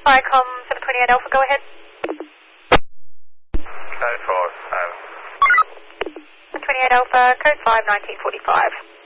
Viacom 728 Alpha, go ahead. Code 4, 728 Alpha, code 5, 1945.